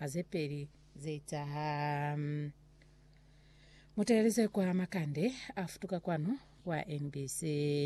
kazeperi zeta muteleze kwa makande afutuka kwanu wa NBC.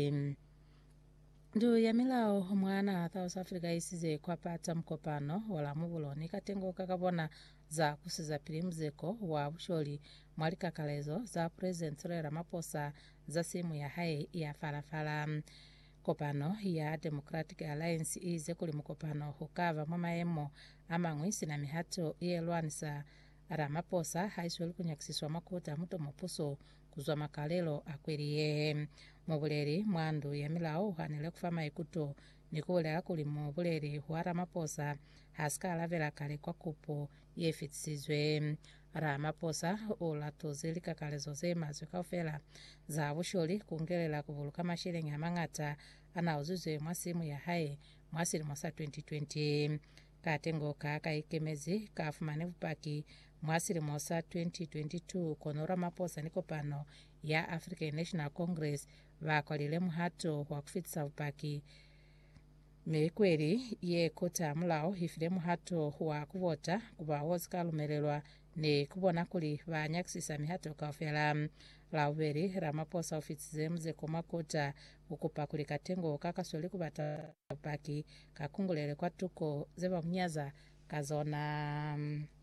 Ndu ya milao mwana South Africa isize kwa pata mkopano wala mubulo ni katengo kakabona za kusiza pirimzeko wa usholi mwali kakalezo za President Cyril Ramaphosa za simu ya hai ya farafara. Kopano ya Democratic Alliance ize kuli mkopano hukava mwamaemo ama ngwisi na mihato yelwanisa Ramaphosa haisweli kunyakisiswa makuta muto mupuso kuzwa makalelo akwiriye. Mubuleri mwandu ya milao hanele kufama ikuto nikule akuli mubuleri wa Ramaphosa haska alavela kale kwa kupo yefitisizwe. Ramaphosa ulatozeli kakalezo zema zikaufela za usholi kungelela kubuluka mashirengi amangata anauzuzwe mwasimu ya hai mwasili mwasa 2020. Katengo kakaikemezi kafumane vupaki mwasili mwasa 2022 kono Ramaphosa nikopano ya African National Congress vakolile muhato wa kufitisa vupaki mekweri ye kota mulao hifile muhato wa kuvota kuba wozikalumelelwa ne kubona kuli vanyakisisa mihato kaufela. Lauberi Ramaphosa ufitize mzeko makota ukupa kuli katengo kakasweli kubata vupaki kakungulele kwa tuko zeba mnyaza kazona.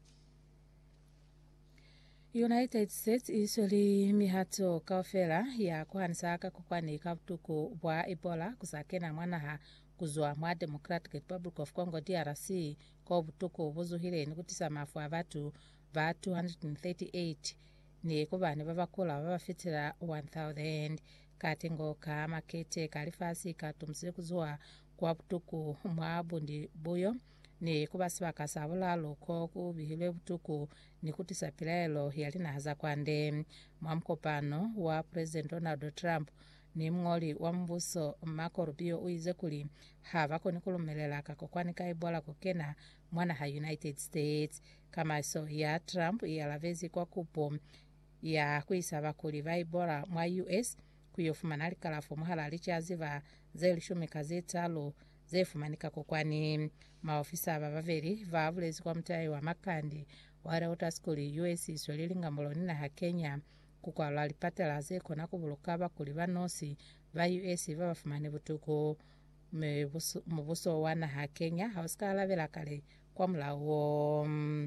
United States isoli mihato kaufela ya kuhanisaka kukwani kabutuku bwa Ebola kusakena mwanaha kuzwa mwa Democratic Republic of Congo DRC kwa butuku buzuhile ni kutisa mafu avatu va 238 ni kubani babakula babafitira 1000. Katengo ka makete kalifasi katumsile kuzwa kwa butuku mwa bundi buyo ni kubasiba kasabulalo ko kubihile butuku ni kutisa pilaelo yalina haza kwande. Mwamkopano wa President Donald Trump ni mngoli wa mbuso Marco Rubio uize kuli havako nikulumelela kakokwanika Ebola kukena mwana ha United States. Kama iso ya Trump yalavezi kwa kupo ya kuisaba kuli va Ebola mwa US kuyofumanali kalafu muhala lichaziva zelishumika zetalo zefumanika kukwani. Maofisa babaveri vavulezi kwa mtai wa makandi wale utaskuli US isweli ngamboloni na Kenya kukwala lipatela zeko na kubulukaba kuli vanosi va US vavafumane butuku mubuso wana ha Kenya hauskala vela kale kwa mlawo.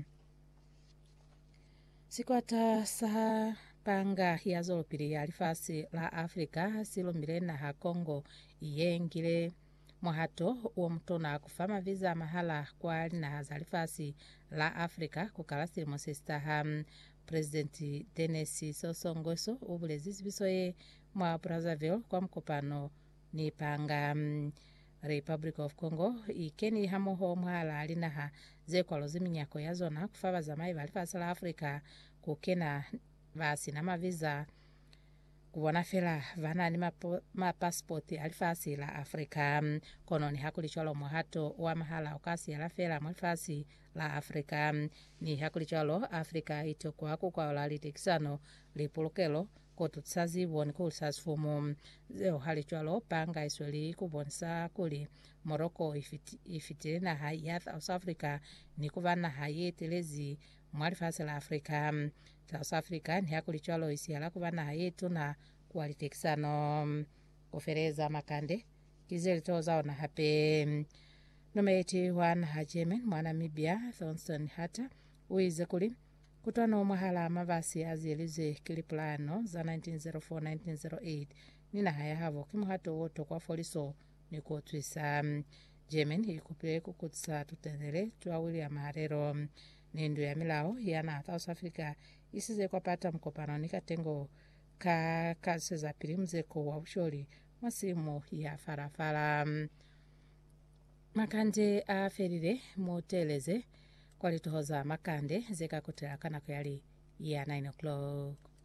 Sikwata saha panga ya zolopiri ya alifasi la Afrika silomile na ha Congo iyengile mwahato uo mtona kufama viza mahala kwa alina hazalifasi la Afrika kukalasili mwasista President Denis Sassou Nguesso ubulezi bisoye mwa Brazzaville kwa mkopano ni panga Republic of Congo ikeni hamoho mwahala alinaha zekwalo ziminyako ya zona kufava zamai valifasi la Afrika kukena vasi na maviza kubona fela vana ni mapasipoti alifasi la Afrika. Kono ni hakulicholo muhato wa mahala ukasi ya la fela mwifasi la Afrika. Ni hakulicholo Afrika ito kwa kukwa ulalitikisano lipulukelo kotutsazi woni kulisazi fumu. Zeo halicholo panga isweli kubonisa kuli Morocco ifitile na haya South Africa ni kuvana haye telezi mwalifasi la Afrika. South Africa ni hakulicholo isiala kuvana haye tuna kualitekisano kufereza makande kizeli toza ona hape numeti wana hajemen mwana Mibia Thornton hata uize kuli kutwana umuhala mavasi azilize kilipulano za 1904-1908 nina haya havo kimuhato woto kwa foliso ni kuotwisa Jemen ikupile kukutsa tutendele tuwa William Harero nindu ya milao yana South Africa isize kwa pata mkopano nikatengo kaseza pirimzeko wa usholi mwasimu ya farafara. Makande aferire muteleze kwa litohoza makande zeka kutela kana kuyali ya 9 o'clock.